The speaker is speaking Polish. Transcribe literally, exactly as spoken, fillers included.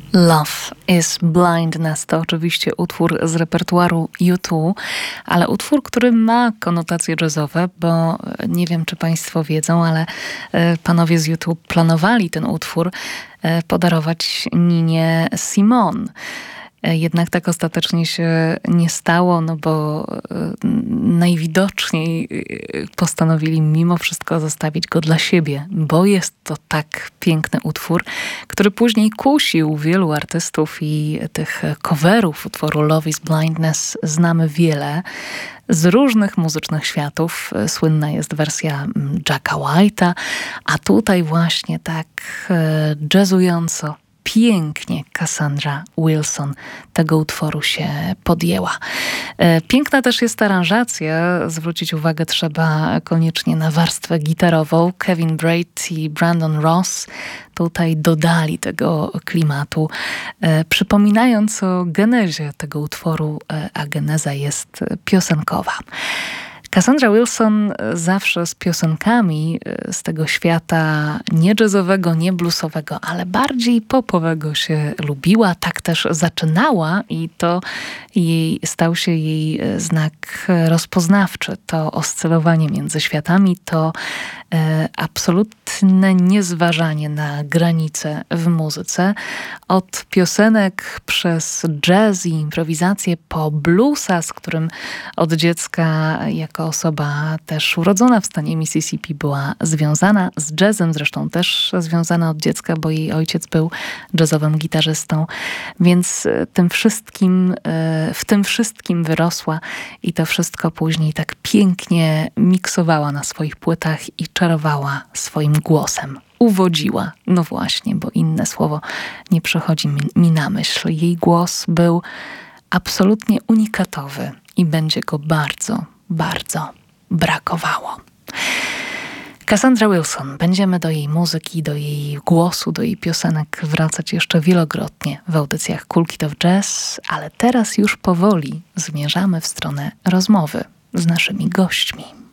Love is Blindness to oczywiście utwór z repertuaru U dwa, ale utwór, który ma konotacje jazzowe, bo nie wiem, czy państwo wiedzą, ale panowie z U dwa planowali ten utwór podarować Ninie Simone. Jednak tak ostatecznie się nie stało, no bo najwidoczniej postanowili mimo wszystko zostawić go dla siebie, bo jest to tak piękny utwór, który później kusił wielu artystów i tych coverów utworu Love is Blindness znamy wiele z różnych muzycznych światów. Słynna jest wersja Jacka White'a, a tutaj właśnie tak jazzująco pięknie Cassandra Wilson tego utworu się podjęła. Piękna też jest aranżacja. Zwrócić uwagę trzeba koniecznie na warstwę gitarową. Kevin Braid i Brandon Ross tutaj dodali tego klimatu, przypominając o genezie tego utworu, a geneza jest piosenkowa. Cassandra Wilson zawsze z piosenkami z tego świata nie jazzowego, nie bluesowego, ale bardziej popowego się lubiła. Tak też zaczynała i to jej, stał się jej znak rozpoznawczy. To oscylowanie między światami, to e, absolutne niezważanie na granice w muzyce. Od piosenek przez jazz i improwizację po bluesa, z którym od dziecka jako osoba też urodzona w stanie Mississippi była związana, z jazzem zresztą też związana od dziecka, bo jej ojciec był jazzowym gitarzystą, więc tym wszystkim, w tym wszystkim wyrosła i to wszystko później tak pięknie miksowała na swoich płytach i czarowała swoim głosem. Uwodziła, no właśnie, bo inne słowo nie przychodzi mi, mi na myśl. Jej głos był absolutnie unikatowy i będzie go bardzo, bardzo brakowało. Cassandra Wilson. Będziemy do jej muzyki, do jej głosu, do jej piosenek wracać jeszcze wielokrotnie w audycjach Cool Kid of Jazz, ale teraz już powoli zmierzamy w stronę rozmowy z naszymi gośćmi.